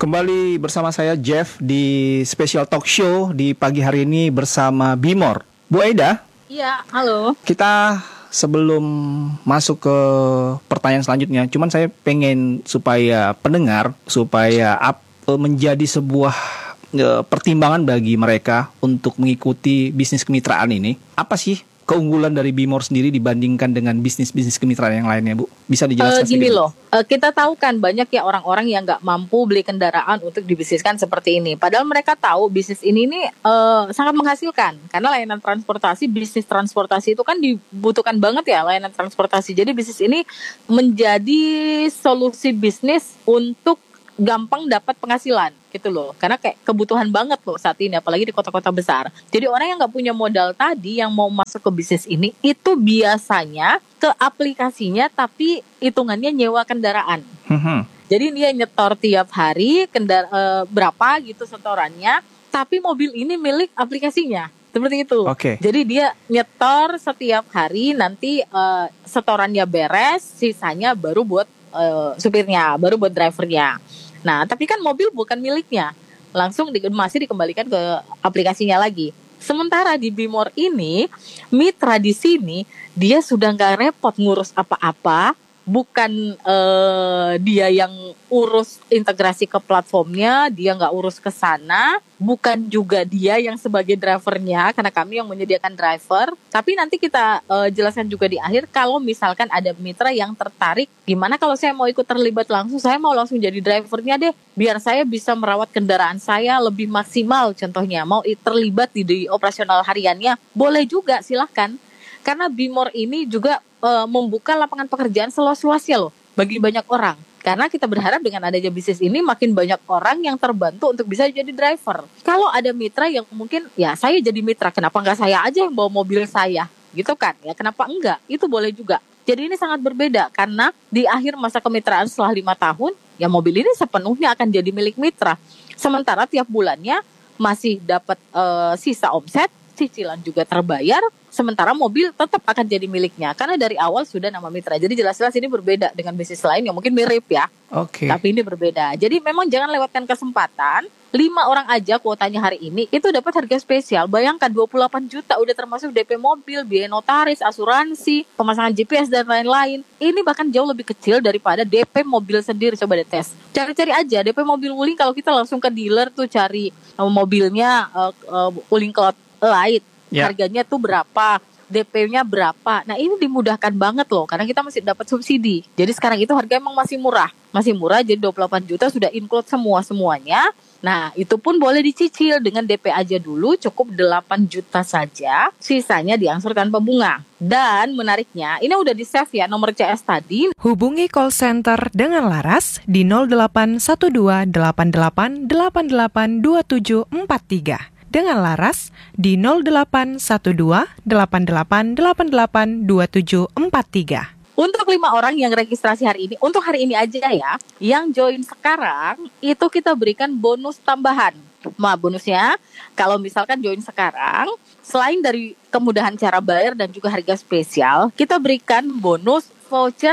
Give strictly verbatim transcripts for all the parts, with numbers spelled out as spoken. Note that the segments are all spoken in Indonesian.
kembali bersama saya Jeff di special talk show di pagi hari ini bersama Bimor. Bu Aida? Iya, halo. Kita sebelum masuk ke pertanyaan selanjutnya, cuman saya pengen supaya pendengar, supaya up, menjadi sebuah e, pertimbangan bagi mereka untuk mengikuti bisnis kemitraan ini. Apa sih keunggulan dari Bimor sendiri dibandingkan dengan bisnis-bisnis kemitraan yang lainnya, Bu? Bisa dijelaskan uh, Gini sedikit? loh, uh, kita tahu kan banyak ya orang-orang yang nggak mampu beli kendaraan untuk dibisniskan seperti ini. Padahal mereka tahu bisnis ini nih uh, sangat menghasilkan. Karena layanan transportasi, bisnis transportasi itu kan dibutuhkan banget ya layanan transportasi. Jadi bisnis ini menjadi solusi bisnis untuk gampang dapat penghasilan gitu loh, karena kayak kebutuhan banget loh saat ini, apalagi di kota-kota besar. Jadi orang yang nggak punya modal tadi yang mau masuk ke bisnis ini itu biasanya ke aplikasinya tapi hitungannya nyewa kendaraan. Hmm. Jadi dia nyetor tiap hari kendara e, berapa gitu setorannya, tapi mobil ini milik aplikasinya. Seperti itu. Okay. Jadi dia nyetor setiap hari, nanti e, setorannya beres, sisanya baru buat e, supirnya, baru buat drivernya. Nah, tapi kan mobil bukan miliknya, langsung di, masih dikembalikan ke aplikasinya lagi. Sementara di Bimor ini, mitra di sini dia sudah nggak repot ngurus apa-apa, bukan uh, dia yang urus integrasi ke platformnya, dia nggak urus ke sana, bukan juga dia yang sebagai drivernya, karena kami yang menyediakan driver. Tapi nanti kita uh, jelaskan juga di akhir, kalau misalkan ada mitra yang tertarik, gimana kalau saya mau ikut terlibat langsung, saya mau langsung jadi drivernya deh, biar saya bisa merawat kendaraan saya lebih maksimal, contohnya mau terlibat di, di operasional hariannya, boleh juga, silahkan. Karena Bimor ini juga uh, membuka lapangan pekerjaan seluas-luasnya loh bagi banyak orang. Karena kita berharap dengan adanya bisnis ini makin banyak orang yang terbantu untuk bisa jadi driver. Kalau ada mitra yang mungkin ya saya jadi mitra, kenapa nggak saya aja yang bawa mobil saya gitu kan? Ya kenapa enggak? Itu boleh juga. Jadi ini sangat berbeda karena di akhir masa kemitraan setelah lima tahun ya mobil ini sepenuhnya akan jadi milik mitra. Sementara tiap bulannya masih dapat uh, sisa omset, cicilan juga terbayar, sementara mobil tetap akan jadi miliknya karena dari awal sudah nama mitra. Jadi jelas-jelas ini berbeda dengan bisnis lain yang mungkin mirip ya. Oke. Okay. Tapi ini berbeda. Jadi memang jangan lewatkan kesempatan. Lima orang aja kuotanya hari ini itu dapat harga spesial. Bayangkan dua puluh delapan juta udah termasuk D P mobil, biaya notaris, asuransi, pemasangan G P S dan lain-lain. Ini bahkan jauh lebih kecil daripada D P mobil sendiri. Coba deh tes. Cari-cari aja D P mobil wuling, kalau kita langsung ke dealer tuh cari uh, mobilnya uh, uh, wuling Cloud Light, yeah. Harganya tuh berapa, D P-nya berapa. Nah ini dimudahkan banget loh, karena kita masih dapat subsidi. Jadi sekarang itu harga emang masih murah, masih murah. Jadi dua puluh delapan juta sudah include semua semuanya. Nah itu pun boleh dicicil dengan D P aja dulu, cukup delapan juta saja, sisanya diangsur tanpa bunga. Dan menariknya, ini udah di save ya nomor C S tadi. Hubungi call center dengan Laras di nol delapan satu dua delapan delapan delapan delapan dua tujuh empat tiga. Dengan Laras di nol delapan satu dua delapan delapan delapan delapan dua tujuh empat tiga. Untuk lima orang yang registrasi hari ini, untuk hari ini aja ya, yang join sekarang, itu kita berikan bonus tambahan. Nah, bonusnya, kalau misalkan join sekarang, selain dari kemudahan cara bayar dan juga harga spesial, kita berikan bonus voucher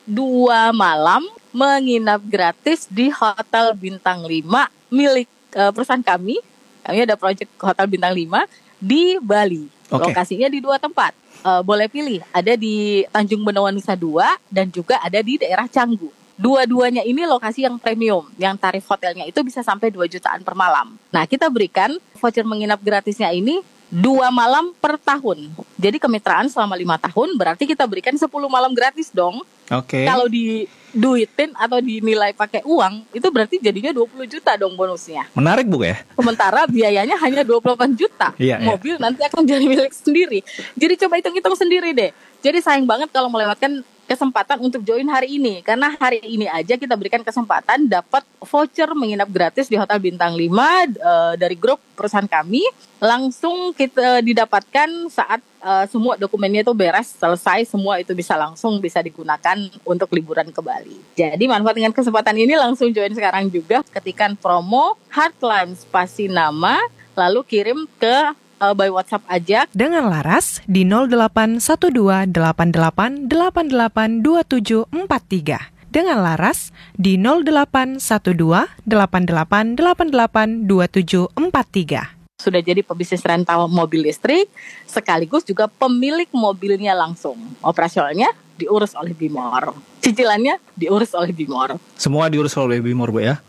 dua malam menginap gratis di Hotel Bintang lima milik uh, perusahaan kami. Kami ada proyek Hotel Bintang lima di Bali. Okay. Lokasinya di dua tempat. Uh, boleh pilih. Ada di Tanjung Benawan Nusa Dua dan juga ada di daerah Canggu. Dua-duanya ini lokasi yang premium. Yang tarif hotelnya itu bisa sampai dua jutaan per malam. Nah, kita berikan voucher menginap gratisnya ini dua malam per tahun. Jadi kemitraan selama lima tahun berarti kita berikan sepuluh malam gratis dong. Oke. Okay. Kalau diduitin atau dinilai pakai uang, itu berarti jadinya dua puluh juta dong bonusnya. Menarik Bu ya? Sementara biayanya hanya dua puluh delapan juta. Iya, mobil iya. Nanti akan jadi milik sendiri. Jadi coba hitung-hitung sendiri deh. Jadi sayang banget kalau melewatkan kesempatan untuk join hari ini. Karena hari ini aja kita berikan kesempatan dapat voucher menginap gratis di Hotel Bintang lima uh, dari grup perusahaan kami. Langsung kita didapatkan saat uh, semua dokumennya itu beres, selesai, semua itu bisa langsung bisa digunakan untuk liburan ke Bali. Jadi manfaatkan kesempatan ini, langsung join sekarang juga. Ketikkan promo Heartline spasi nama, lalu kirim ke Uh, by WhatsApp aja. Dengan Laras di nol delapan satu dua delapan delapan delapan delapan dua tujuh empat tiga. dengan Laras di nol delapan satu dua delapan delapan delapan delapan dua tujuh empat tiga. Sudah jadi pebisnis rental mobil listrik, sekaligus juga pemilik mobilnya langsung. Operasionalnya diurus oleh Bimor. Cicilannya diurus oleh Bimor. Semua diurus oleh Bimor, Bu ya?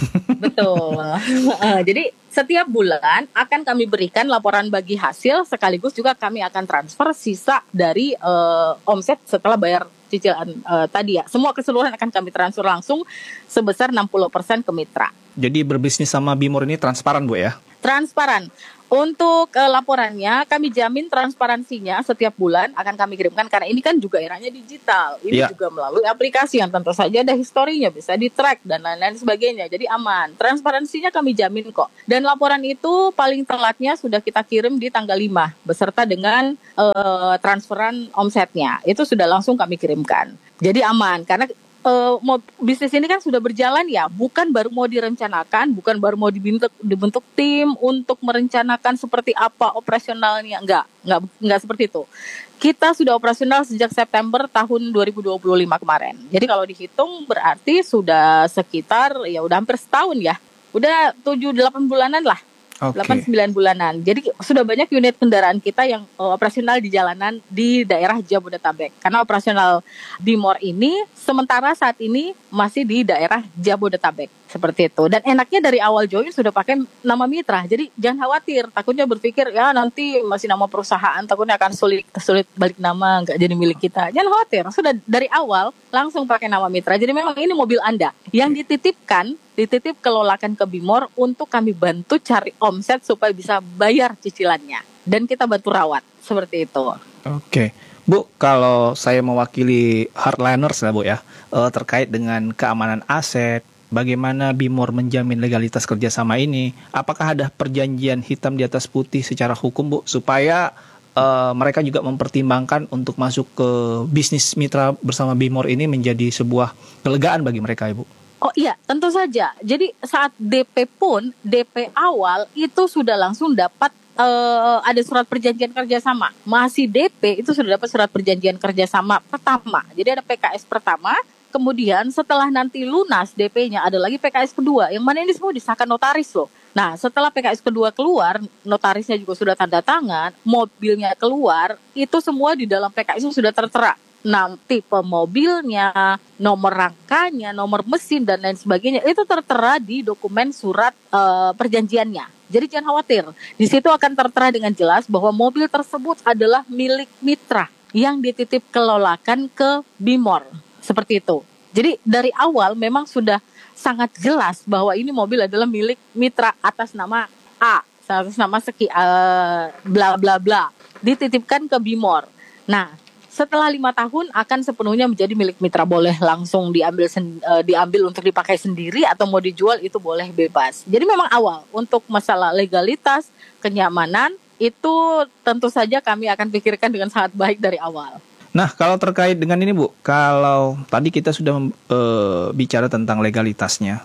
Betul. Uh, jadi setiap bulan akan kami berikan laporan bagi hasil, sekaligus juga kami akan transfer sisa dari uh, omset setelah bayar cicilan uh, tadi ya. Semua keseluruhan akan kami transfer langsung sebesar enam puluh persen ke mitra. Jadi berbisnis sama Bimor ini transparan, Bu ya? Transparan. Untuk uh, laporannya kami jamin transparansinya setiap bulan akan kami kirimkan, karena ini kan juga eranya digital. Ini yeah. juga melalui aplikasi yang tentu saja ada historinya, bisa di-track dan lain-lain sebagainya. Jadi aman. Transparansinya kami jamin kok. Dan laporan itu paling telatnya sudah kita kirim di tanggal lima beserta dengan uh, transferan omsetnya. Itu sudah langsung kami kirimkan. Jadi aman, karena Uh, mau, bisnis ini kan sudah berjalan ya, bukan baru mau direncanakan, bukan baru mau dibentuk, dibentuk tim untuk merencanakan seperti apa operasionalnya, enggak, enggak, enggak seperti itu. Kita sudah operasional sejak September tahun dua ribu dua puluh lima kemarin. Jadi kalau dihitung berarti sudah sekitar ya udah hampir setahun ya, udah tujuh delapan bulanan lah. Okay. delapan sembilan bulanan. Jadi sudah banyak unit kendaraan kita yang uh, operasional di jalanan di daerah Jabodetabek. Karena operasional Bimor ini sementara saat ini masih di daerah Jabodetabek. Seperti itu. Dan enaknya dari awal join sudah pakai nama mitra. Jadi jangan khawatir. Takutnya berpikir ya nanti masih nama perusahaan, takutnya akan sulit sulit balik nama, nggak jadi milik kita. Jangan khawatir. Sudah dari awal langsung pakai nama mitra. Jadi memang ini mobil Anda yang dititipkan, dititip kelolakan ke Bimor untuk kami bantu cari omset supaya bisa bayar cicilannya. Dan kita bantu rawat. Seperti itu. Oke. Bu, kalau saya mewakili hardliners ya Bu ya, uh, terkait dengan keamanan aset, bagaimana Bimor menjamin legalitas kerjasama ini? Apakah ada perjanjian hitam di atas putih secara hukum, Bu, supaya uh, mereka juga mempertimbangkan untuk masuk ke bisnis mitra bersama Bimor ini menjadi sebuah kelegaan bagi mereka, Ibu? Oh iya, tentu saja. Jadi saat D P pun, D P awal itu sudah langsung dapat uh, ada surat perjanjian kerjasama. Masih D P itu sudah dapat surat perjanjian kerjasama pertama. Jadi ada P K S pertama. Kemudian setelah nanti lunas D P-nya ada lagi P K S kedua, yang mana ini semua disahkan notaris loh. Nah setelah P K S kedua keluar, notarisnya juga sudah tanda tangan, mobilnya keluar, itu semua di dalam P K S itu sudah tertera. Nah, tipe mobilnya, nomor rangkanya, nomor mesin dan lain sebagainya itu tertera di dokumen surat uh, perjanjiannya. Jadi jangan khawatir, di situ akan tertera dengan jelas bahwa mobil tersebut adalah milik mitra yang dititip kelolakan ke Bimor. Seperti itu. Jadi dari awal memang sudah sangat jelas bahwa ini mobil adalah milik mitra atas nama A, atas nama seki uh, bla bla bla, dititipkan ke Bimor. Nah, setelah lima tahun akan sepenuhnya menjadi milik mitra, boleh langsung diambil sen, uh, diambil untuk dipakai sendiri atau mau dijual itu boleh bebas. Jadi memang awal untuk masalah legalitas, kenyamanan itu tentu saja kami akan pikirkan dengan sangat baik dari awal. Nah, kalau terkait dengan ini Bu, kalau tadi kita sudah e, bicara tentang legalitasnya,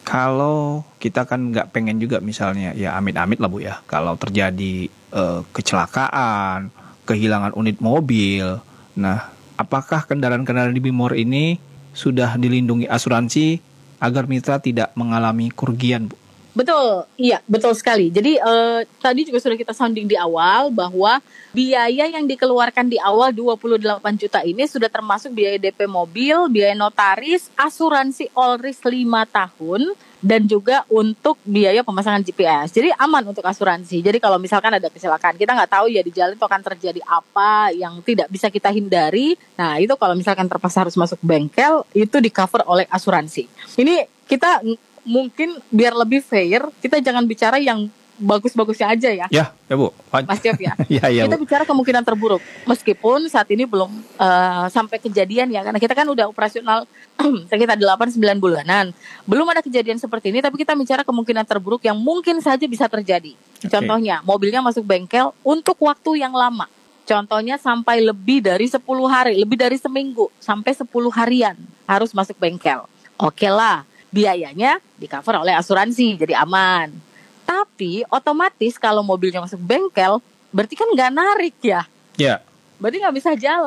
kalau kita kan nggak pengen juga misalnya, ya amit-amit lah Bu ya, kalau terjadi e, kecelakaan, kehilangan unit mobil, nah apakah kendaraan-kendaraan di Bimor ini sudah dilindungi asuransi agar mitra tidak mengalami kerugian Bu? Betul, iya betul sekali. Jadi eh, tadi juga sudah kita sounding di awal bahwa biaya yang dikeluarkan di awal dua puluh delapan juta ini sudah termasuk biaya D P mobil, biaya notaris, asuransi all risk lima tahun, dan juga untuk biaya pemasangan G P S. Jadi aman untuk asuransi. Jadi kalau misalkan ada kecelakaan, kita nggak tahu ya di jalan itu akan terjadi apa yang tidak bisa kita hindari. Nah itu kalau misalkan terpaksa harus masuk bengkel, itu di cover oleh asuransi. Ini kita mungkin biar lebih fair, kita jangan bicara yang bagus-bagusnya aja ya. Ya, ya Bu. Mas Jeff ya. ya, ya kita Bu. bicara kemungkinan terburuk. Meskipun saat ini belum uh, sampai kejadian ya, karena kita kan udah operasional sekitar delapan sembilan bulanan. Belum ada kejadian seperti ini, tapi kita bicara kemungkinan terburuk yang mungkin saja bisa terjadi. Okay. Contohnya, mobilnya masuk bengkel untuk waktu yang lama. Contohnya sampai lebih dari sepuluh hari, lebih dari seminggu, sampai sepuluh harian harus masuk bengkel. Oke lah. Biayanya di cover oleh asuransi, jadi aman. Tapi otomatis kalau mobilnya masuk bengkel, berarti kan nggak narik ya. Ya. Yeah. Berarti nggak bisa jalan.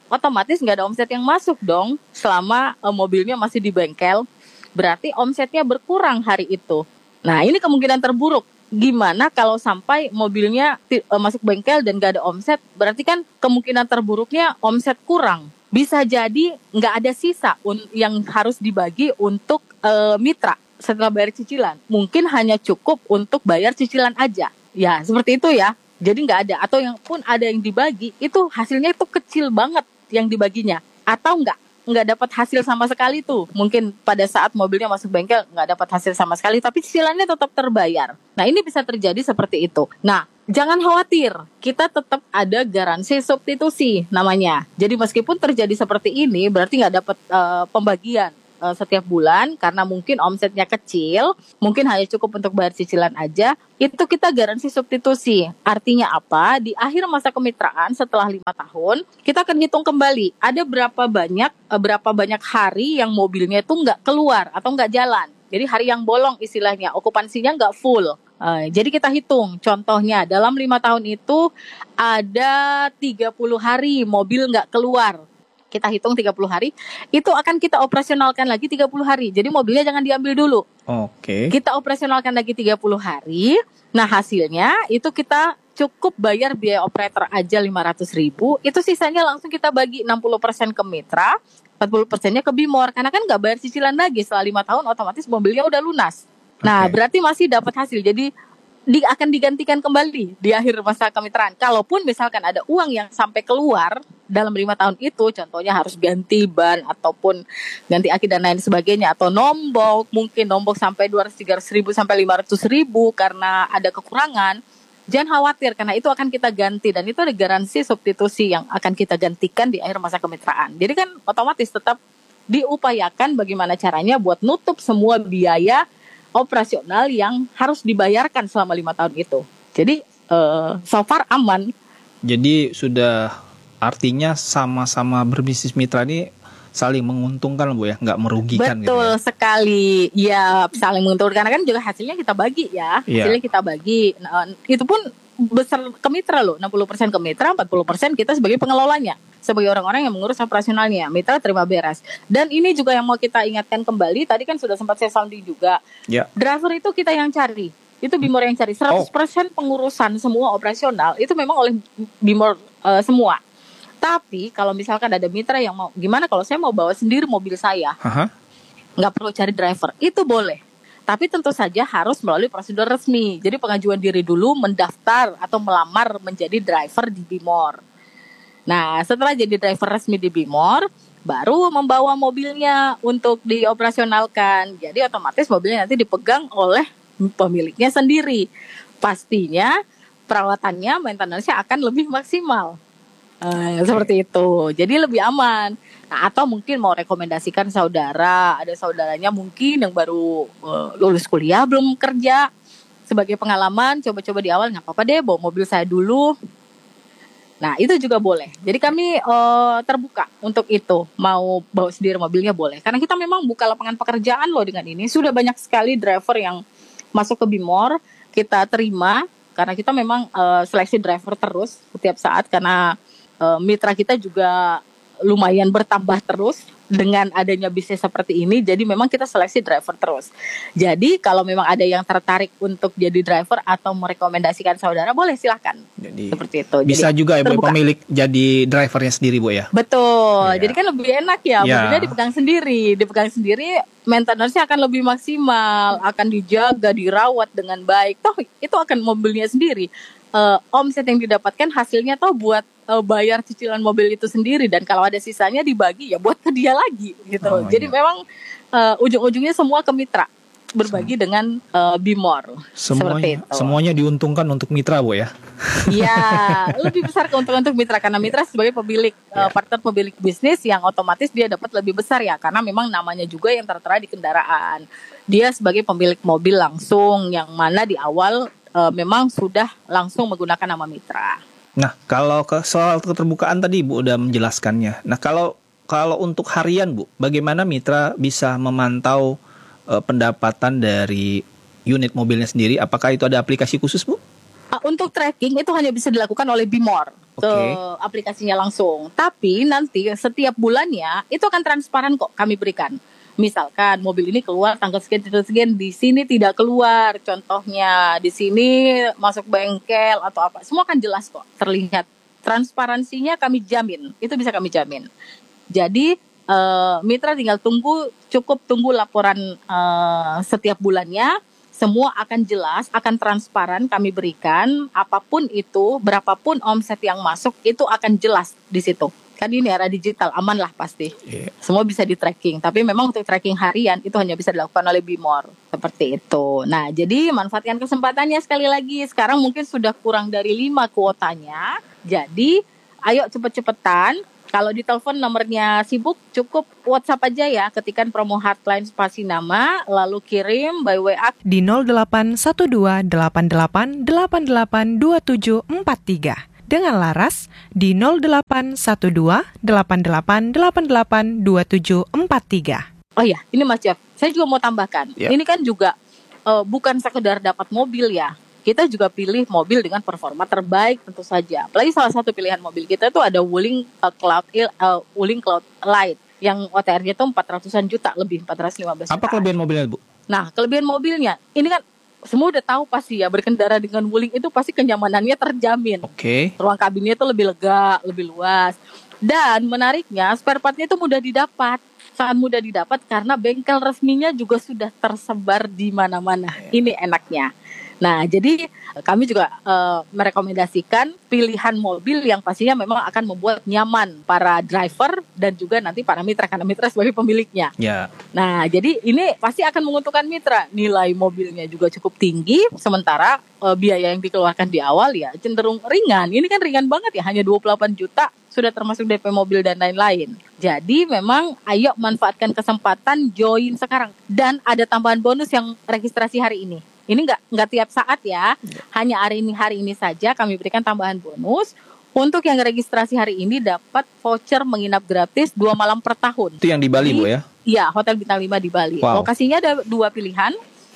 otomatis nggak ada omset yang masuk dong selama uh, mobilnya masih di bengkel. Berarti omsetnya berkurang hari itu. Nah, ini kemungkinan terburuk. Gimana kalau sampai mobilnya uh, masuk bengkel dan nggak ada omset? Berarti kan kemungkinan terburuknya omset kurang. Bisa jadi nggak ada sisa un- yang harus dibagi untuk uh, mitra setelah bayar cicilan. Mungkin hanya cukup untuk bayar cicilan aja. Ya, seperti itu ya. Jadi nggak ada, atau yang pun ada yang dibagi, itu hasilnya itu kecil banget yang dibaginya. Atau nggak, nggak dapat hasil sama sekali tuh. Mungkin pada saat mobilnya masuk bengkel nggak dapat hasil sama sekali, tapi cicilannya tetap terbayar. Nah, ini bisa terjadi seperti itu. Nah, jangan khawatir, kita tetap ada garansi substitusi namanya. Jadi meskipun terjadi seperti ini, berarti nggak dapat uh, pembagian setiap bulan karena mungkin omsetnya kecil, mungkin hanya cukup untuk bayar cicilan aja, itu kita garansi substitusi. Artinya apa? Di akhir masa kemitraan setelah lima tahun, kita akan hitung kembali ada berapa banyak berapa banyak hari yang mobilnya itu nggak keluar atau nggak jalan. Jadi hari yang bolong istilahnya, okupansinya nggak full. Uh, jadi kita hitung, contohnya dalam lima tahun itu ada tiga puluh hari mobil nggak keluar. Kita hitung tiga puluh hari, itu akan kita operasionalkan lagi tiga puluh hari. Jadi mobilnya jangan diambil dulu. Oke. Kita operasionalkan lagi tiga puluh hari. Nah, hasilnya itu kita cukup bayar biaya operator aja lima ratus ribu. Itu sisanya langsung kita bagi enam puluh persen ke mitra, empat puluh persennya ke Bimor. Karena kan nggak bayar cicilan lagi. Setelah lima tahun otomatis mobilnya udah lunas. Nah, okay. Berarti masih dapat hasil. Jadi di, akan digantikan kembali di akhir masa kemitraan. Kalaupun misalkan ada uang yang sampai keluar dalam lima tahun itu, contohnya harus ganti ban ataupun ganti aki dan lain sebagainya, atau nombok, mungkin nombok sampai dua ratus tiga ratus ribu sampai lima ratus ribu karena ada kekurangan, jangan khawatir karena itu akan kita ganti dan itu ada garansi substitusi yang akan kita gantikan di akhir masa kemitraan. Jadi kan otomatis tetap diupayakan bagaimana caranya buat nutup semua biaya operasional yang harus dibayarkan selama lima tahun itu. Jadi uh, so far aman. Jadi sudah artinya sama-sama berbisnis mitra ini saling menguntungkan Bu ya, nggak merugikan. Betul gitu ya? Sekali, ya saling menguntungkan karena kan juga hasilnya kita bagi ya, yeah. hasilnya kita bagi. Nah, itu pun besar ke mitra loh, enam puluh persen ke mitra, empat puluh persen kita sebagai pengelolanya, sebagai orang-orang yang mengurus operasionalnya. Mitra terima beres. Dan ini juga yang mau kita ingatkan kembali, tadi kan sudah sempat saya sounding juga. Yeah. Driver itu kita yang cari. Itu Bimor yang cari. seratus persen oh. pengurusan semua operasional itu memang oleh Bimor uh, semua. Tapi kalau misalkan ada mitra yang mau, gimana kalau saya mau bawa sendiri mobil saya? Uh-huh. Nggak perlu cari driver. Itu boleh. Tapi tentu saja harus melalui prosedur resmi. Jadi pengajuan diri dulu, mendaftar atau melamar menjadi driver di Bimor. Nah, setelah jadi driver resmi di Bimor, baru membawa mobilnya untuk dioperasionalkan. Jadi otomatis mobilnya nanti dipegang oleh pemiliknya sendiri. Pastinya perawatannya, maintenance-nya akan lebih maksimal. Uh, seperti itu. Jadi lebih aman. Nah, atau mungkin mau rekomendasikan saudara, ada saudaranya mungkin yang baru uh, lulus kuliah belum kerja, sebagai pengalaman coba-coba di awal nggak apa-apa deh bawa mobil saya dulu. Nah itu juga boleh. Jadi kami uh, terbuka untuk itu, mau bawa sendiri mobilnya boleh. Karena kita memang buka lapangan pekerjaan loh dengan ini. Sudah banyak sekali driver yang masuk ke Bimor kita terima karena kita memang uh, seleksi driver terus setiap saat karena uh, mitra kita juga lumayan bertambah terus dengan adanya bisnis seperti ini. Jadi memang kita seleksi driver terus. Jadi kalau memang ada yang tertarik untuk jadi driver atau merekomendasikan saudara, boleh silahkan. Jadi seperti itu. Bisa jadi, juga ya Bu, pemilik jadi drivernya sendiri Bu ya. Betul. Ya. Jadi kan lebih enak ya. ya. Mobilnya dipegang sendiri, dipegang sendiri, maintenance-nya akan lebih maksimal, akan dijaga, dirawat dengan baik. Toh itu akan mobilnya sendiri. Uh, omset yang didapatkan hasilnya toh buat uh, bayar cicilan mobil itu sendiri, dan kalau ada sisanya dibagi ya buat ke dia lagi gitu. Oh, Jadi iya. memang uh, ujung-ujungnya semua ke mitra berbagi Sem- dengan uh, Bimor. Semuanya, semuanya diuntungkan untuk mitra Bu ya. Iya, lebih besar keuntungan untuk mitra karena mitra sebagai pemilik yeah. uh, partner pemilik bisnis yang otomatis dia dapat lebih besar ya, karena memang namanya juga yang tertera di kendaraan. Dia sebagai pemilik mobil langsung yang mana di awal Uh, memang sudah langsung menggunakan nama mitra. Nah, kalau ke soal keterbukaan tadi Bu udah menjelaskannya. Nah, kalau kalau untuk harian Bu, bagaimana mitra bisa memantau uh, pendapatan dari unit mobilnya sendiri? Apakah itu ada aplikasi khusus Bu? Uh, untuk tracking itu hanya bisa dilakukan oleh Bimor. ke Oke. aplikasinya langsung. Tapi nanti setiap bulannya itu akan transparan kok kami berikan. Misalkan mobil ini keluar tanggal sekian tanggal sekian, di sini tidak keluar. Contohnya di sini masuk bengkel atau apa, semua akan jelas kok, terlihat. Transparansinya kami jamin, itu bisa kami jamin. Jadi uh, mitra tinggal tunggu, cukup tunggu laporan uh, setiap bulannya. Semua akan jelas, akan transparan kami berikan, apapun itu, berapapun omset yang masuk itu akan jelas di situ. Kan ini era digital, aman lah pasti. Yeah. Semua bisa di tracking, tapi memang untuk tracking harian itu hanya bisa dilakukan oleh Bimor, seperti itu. Nah, jadi manfaatkan kesempatannya sekali lagi. Sekarang mungkin sudah kurang dari lima kuotanya, jadi ayo cepet-cepetan. Kalau di telepon nomornya sibuk, cukup WhatsApp aja ya, ketikan promo hotline spasi nama, lalu kirim by W A di nol delapan satu dua delapan delapan delapan delapan dua tujuh empat tiga. Dengan Laras di nol delapan satu dua delapan delapan delapan delapan dua tujuh empat tiga. Oh ya, ini Mas Jeff, saya juga mau tambahkan. Ya. Ini kan juga uh, bukan sekedar dapat mobil ya. Kita juga pilih mobil dengan performa terbaik tentu saja. Apalagi salah satu pilihan mobil kita itu ada Wuling uh, Cloud uh, Wuling Cloud Light yang O T R-nya itu empat ratusan juta lebih, empat ratus lima belas juta. Apa kelebihan mobilnya, Bu? Nah, kelebihan mobilnya, ini kan semua udah tahu pasti ya, berkendara dengan Wuling itu pasti kenyamanannya terjamin. Oke. Ruang kabinnya itu lebih lega, lebih luas. Dan menariknya, spare part-nya itu mudah didapat. Sangat mudah didapat karena bengkel resminya juga sudah tersebar di mana-mana. Ini enaknya. Nah, jadi kami juga uh, merekomendasikan pilihan mobil yang pastinya memang akan membuat nyaman para driver dan juga nanti para mitra, karena mitra sebagai pemiliknya. Ya. Nah, jadi ini pasti akan menguntungkan mitra. Nilai mobilnya juga cukup tinggi, sementara uh, biaya yang dikeluarkan di awal ya cenderung ringan. Ini kan ringan banget ya, hanya dua puluh delapan juta, sudah termasuk D P mobil dan lain-lain. Jadi memang ayo manfaatkan kesempatan, join sekarang. Dan ada tambahan bonus yang registrasi hari ini. Ini nggak nggak tiap saat ya, hanya hari ini hari ini saja kami berikan tambahan bonus. Untuk yang registrasi hari ini dapat voucher menginap gratis dua malam per tahun. Itu yang di Bali, Bu ya? Iya, Hotel Bintang lima di Bali. Wow. Lokasinya ada dua pilihan,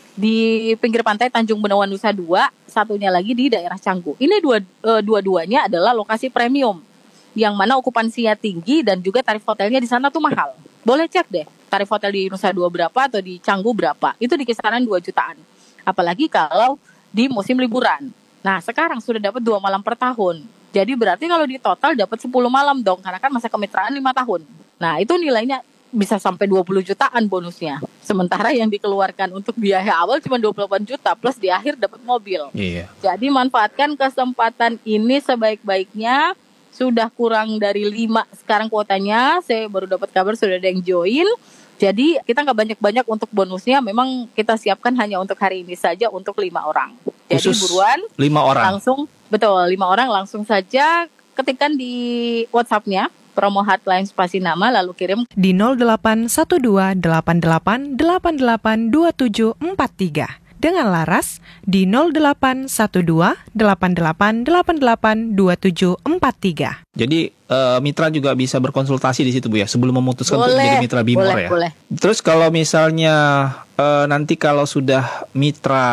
di pinggir pantai Tanjung Benawan Nusa Dua, satunya lagi di daerah Canggu. Ini dua uh, dua-duanya adalah lokasi premium, yang mana okupansinya tinggi dan juga tarif hotelnya di sana tuh mahal. Boleh cek deh, tarif hotel di Nusa Dua berapa atau di Canggu berapa. Itu di kisaran dua jutaan. Apalagi kalau di musim liburan. Nah, sekarang sudah dapat dua malam per tahun. Jadi berarti kalau di total dapat sepuluh malam dong, karena kan masa kemitraan lima tahun. Nah, itu nilainya bisa sampai dua puluh jutaan bonusnya. Sementara yang dikeluarkan untuk biaya awal cuma dua puluh delapan juta, plus di akhir dapat mobil. Iya. Jadi manfaatkan kesempatan ini sebaik-baiknya. Sudah kurang dari lima sekarang kuotanya. Saya baru dapat kabar sudah ada yang join. Jadi kita nggak banyak-banyak untuk bonusnya, memang kita siapkan hanya untuk hari ini saja untuk lima orang. Jadi Khusus buruan, lima orang. langsung, betul lima orang langsung saja ketikkan di WhatsApp-nya promo hotline spasi nama lalu kirim di nol delapan satu dua delapan delapan delapan delapan dua tujuh empat tiga. Dengan Laras di nol delapan satu dua delapan delapan delapan delapan dua tujuh empat tiga. Jadi uh, mitra juga bisa berkonsultasi di situ, Bu ya, sebelum memutuskan boleh, untuk menjadi mitra Bimor boleh, ya. Boleh. Terus kalau misalnya uh, nanti kalau sudah mitra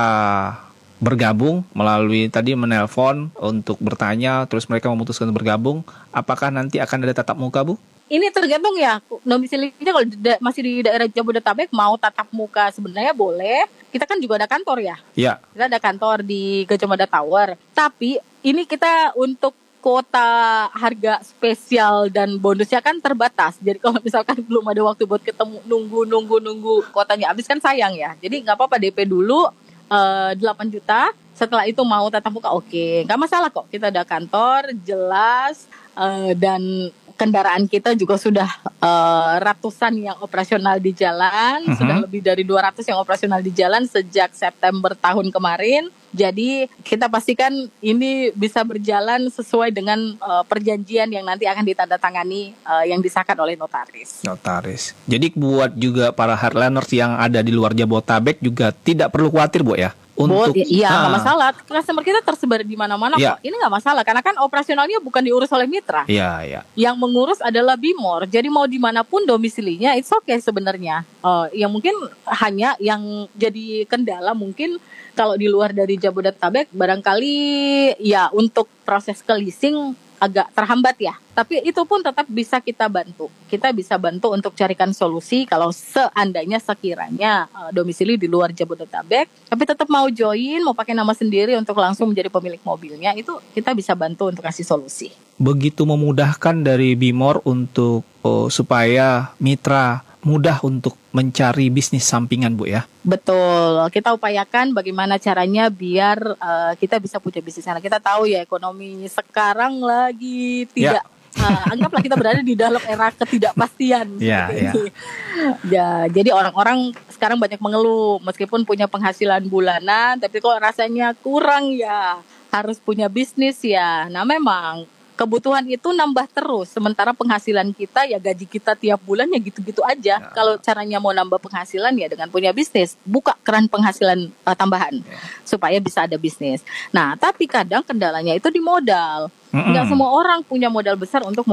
bergabung melalui tadi menelpon untuk bertanya, terus mereka memutuskan bergabung, apakah nanti akan ada tatap muka, Bu? Ini tergantung ya, domisilinya kalau da- masih di daerah Jabodetabek mau tatap muka sebenarnya boleh. Kita kan juga ada kantor ya. Ya. Kita ada kantor di Gajah Mada Tower. Tapi ini kita untuk kuota harga spesial dan bonusnya kan terbatas. Jadi kalau misalkan belum ada waktu buat ketemu, nunggu nunggu nunggu kuotanya habis kan sayang ya. Jadi nggak apa-apa D P dulu uh, delapan juta. Setelah itu mau tatap muka oke, nggak masalah kok. Kita ada kantor jelas uh, dan kendaraan kita juga sudah uh, ratusan yang operasional di jalan, uh-huh. Sudah lebih dari dua ratus yang operasional di jalan sejak September tahun kemarin. Jadi kita pastikan ini bisa berjalan sesuai dengan uh, perjanjian yang nanti akan ditandatangani uh, yang disahkan oleh notaris. Notaris. Jadi buat juga para hardliners yang ada di luar Jabodetabek juga tidak perlu khawatir, Bu ya. Untuk Bo, iya nggak ah. masalah, customer kita tersebar di mana-mana ya. Kok. Ini nggak masalah karena kan operasionalnya bukan diurus oleh mitra. Iya, iya. Yang mengurus adalah Bimor. Jadi mau dimanapun domisilinya, it's okay sebenarnya. Uh, yang mungkin hanya yang jadi kendala mungkin kalau di luar dari Jabodetabek barangkali ya untuk proses ke leasing agak terhambat ya. Tapi itu pun tetap bisa kita bantu. Kita bisa bantu untuk carikan solusi kalau seandainya sekiranya uh, domisili di luar Jabodetabek, tapi tetap mau join, mau pakai nama sendiri untuk langsung menjadi pemilik mobilnya, itu kita bisa bantu untuk kasih solusi. Begitu memudahkan dari Bimor untuk oh, supaya mitra mudah untuk mencari bisnis sampingan, Bu ya. Betul, kita upayakan bagaimana caranya biar uh, kita bisa punya bisnis. Karena kita tahu ya ekonomi sekarang lagi tidak Ya. Uh, anggaplah kita berada di dalam era ketidakpastian. Ya, ya. Ya, jadi orang-orang sekarang banyak mengeluh meskipun punya penghasilan bulanan, tapi kok rasanya kurang ya, harus punya bisnis ya. Nah memang kebutuhan itu nambah terus, sementara penghasilan kita ya gaji kita tiap bulan ya gitu-gitu aja. Ya. Kalau caranya mau nambah penghasilan ya dengan punya bisnis, buka keran penghasilan uh, tambahan Ya. supaya bisa ada bisnis. Nah tapi kadang kendalanya itu di modal. Mm-mm. Nggak semua orang punya modal besar untuk